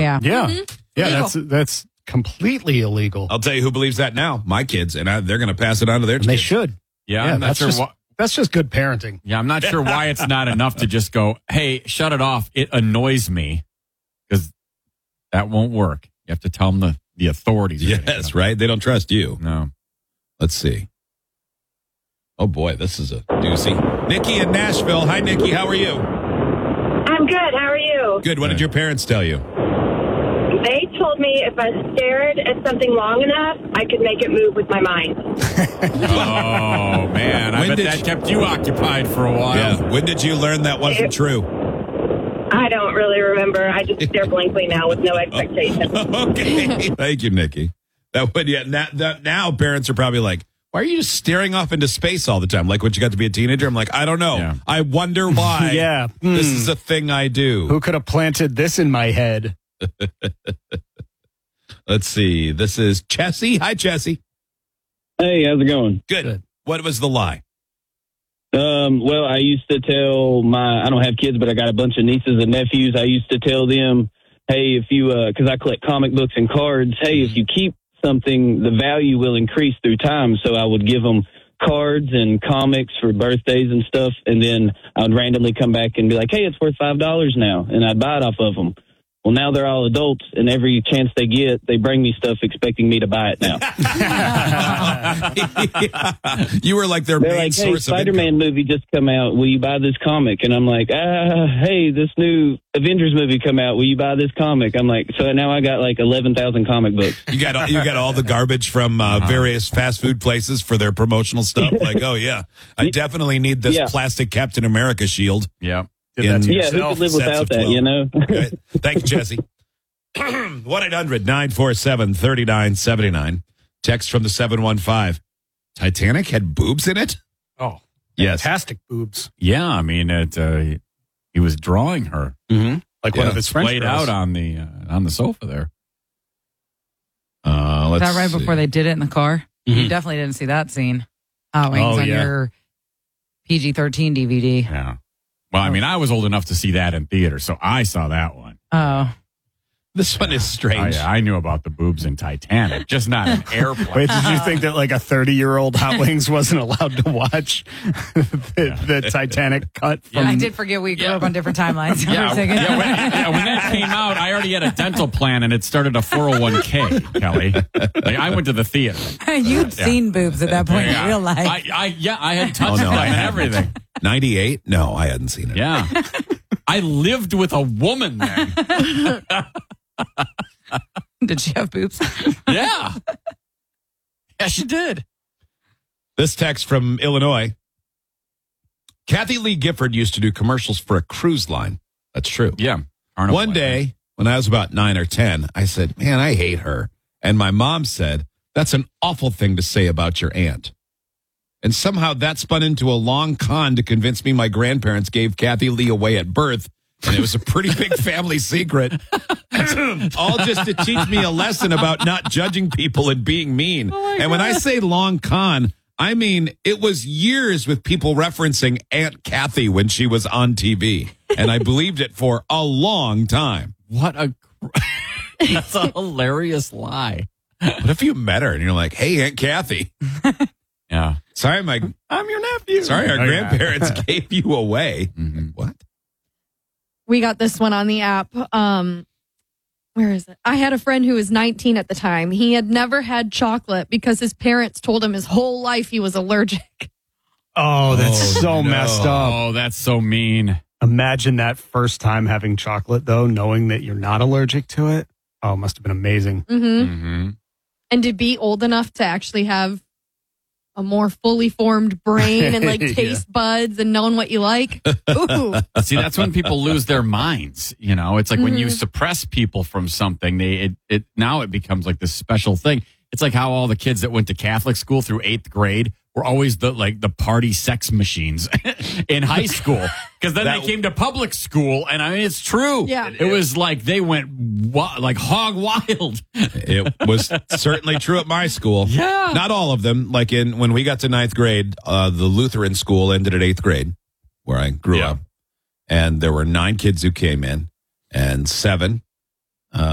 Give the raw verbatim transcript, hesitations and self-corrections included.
yeah. Yeah. Mm-hmm. Yeah, Illegal. that's that's completely illegal. I'll tell you who believes that now. My kids, and I, they're going to pass it on to their And kids. they should. Yeah, Yeah, I'm not that's sure just, why. that's just good parenting. Yeah, I'm not sure why it's not enough to just go, hey, shut it off. It annoys me, because that won't work. You have to tell them the, the authorities. are gonna Yes, get right? They don't trust you. No. Let's see. Oh, boy, this is a doozy. Nikki in Nashville. Hi, Nikki. How are you? I'm good. How are you? Good. What did your parents tell you? They told me if I stared at something long enough, I could make it move with my mind. Oh, man. I When bet did that you- kept you occupied for a while. Yeah. When did you learn that wasn't It- true? I don't really remember. I just stare blankly now with no expectation. Okay. Thank you, Nikki. That would, yeah, now, that, now parents are probably like, why are you just staring off into space all the time? Like when you got to be a teenager? I'm like, I don't know. Yeah. I wonder why. Yeah. This Hmm. is a thing I do. Who could have planted this in my head? Let's see. This is Chessie. Hi, Chessie. Hey, how's it going? Good. Good. What was the lie? Um, well, I used to tell my, I don't have kids, but I got a bunch of nieces and nephews. I used to tell them, hey, if you, uh, cause I collect comic books and cards, hey, if you keep something, the value will increase through time. So I would give them cards and comics for birthdays and stuff. And then I would randomly come back and be like, hey, it's worth five dollars now. And I'd buy it off of them. Well, now they're all adults, and every chance they get, they bring me stuff expecting me to buy it now. You were like their They're main like, hey, source of Spider-Man movie just come out. Will you buy this comic? And I'm like, ah, hey, this new Avengers movie come out. Will you buy this comic? I'm like, so now I got like eleven thousand comic books. You got you got all the garbage from uh, various fast food places for their promotional stuff. Like, oh yeah, I definitely need this Yeah. plastic Captain America shield. Yeah. Did that In- to Yeah, who yourself? could live Sets without of that, twelve. you know? Good. Thank you, Jesse. one eight hundred nine four seven three nine seven nine. Text from the seven one five. Titanic had boobs in it? Oh, Yes. fantastic boobs. Yeah, I mean, it. Uh, he was drawing her. Mm-hmm. Like one Yeah, of his French Played girls. out on the uh, on the sofa there. Uh, Is let's that right see. before they did it in the car? You Mhm. definitely didn't see that scene. Oh, it Oh, was on yeah. your P G thirteen D V D. Yeah. Well, I mean, I was old enough to see that in theater, so I saw that one. Oh. This one is Oh, strange. yeah, I knew about the boobs in Titanic, just not an airplane. Wait, did you think that like a thirty-year-old Hot Wings wasn't allowed to watch the, the Titanic cut from? I did forget we grew up on different timelines. Yeah, For a second. yeah, when, yeah, when that came out, I already had a dental plan, and it started a four oh one k, Kelly. Like, I went to the theater. You'd seen boobs at that point Yeah. in real life. I, I, yeah, I had touched Oh, no, them I and haven't. everything. ninety-eight? No, I hadn't seen it. Yeah. I lived with a woman then. Did she have boobs? Yeah. Yeah, she did. This text from Illinois. Kathy Lee Gifford used to do commercials for a cruise line. That's true. Yeah. Carnival One Line. day, when I was about nine or ten, I said, man, I hate her. And my mom said, that's an awful thing to say about your aunt. And somehow that spun into a long con to convince me my grandparents gave Kathy Lee away at birth. And it was a pretty big family secret. All just to teach me a lesson about not judging people and being mean. And when I say long con, I mean it was years with people referencing Aunt Kathy when she was on T V. And I believed it for a long time. What a. That's a hilarious lie. What if you met her and you're like, hey, Aunt Kathy, Yeah. sorry, my I'm your nephew. sorry, our Oh, yeah. grandparents gave you away. Mhm. What? We got this one on the app. Um, where is it? I had a friend who was nineteen at the time. He had never had chocolate because his parents told him his whole life he was allergic. Oh, that's Oh, so no. messed up. Oh, that's so mean. Imagine that first time having chocolate, though, knowing that you're not allergic to it. Oh, it must have been amazing. hmm Mm-hmm. And to be old enough to actually have a more fully formed brain and like Yeah. taste buds and knowing what you like. Ooh. See, that's when people lose their minds. You know, it's like when you Mhm. suppress people from something, they it, it now it becomes like this special thing. It's like how all the kids that went to Catholic school through eighth grade were always the like the party sex machines in high school. Because then That- they came to public school, and I mean, it's true. Yeah. It was like they went wa- like hog wild. It was certainly true at my school. Yeah. Not all of them. Like in when we got to ninth grade, uh, the Lutheran school ended at eighth grade, where I grew Yeah. up. And there were nine kids who came in, and seven